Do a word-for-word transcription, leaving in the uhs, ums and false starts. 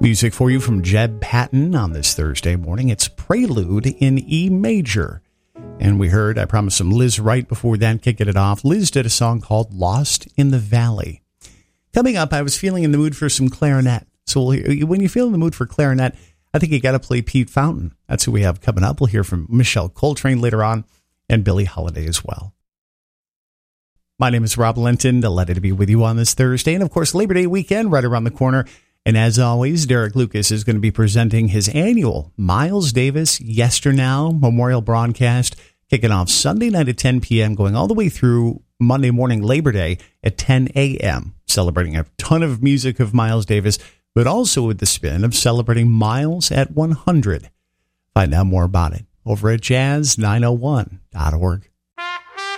Music for you from Jeb Patton on this Thursday morning. It's Prelude in E major. And we heard, I promised some Liz Wright before that, kicking it off. Liz did a song called Lost in the Valley. Coming up, I was feeling in the mood for some clarinet. So we'll, when you feel in the mood for clarinet, I think you got to play Pete Fountain. That's who we have coming up. We'll hear from Michelle Coltrane later on and Billie Holiday as well. My name is Rob Linton. Delighted to be with you on this Thursday. And of course, Labor Day weekend right around the corner. And as always, Derek Lucas is going to be presenting his annual Miles Davis Yesternow Memorial broadcast, kicking off Sunday night at ten p.m., going all the way through Monday morning Labor Day at ten a.m., celebrating a ton of music of Miles Davis, but also with the spin of celebrating Miles at one hundred. Find out more about it over at jazz nine oh one dot org.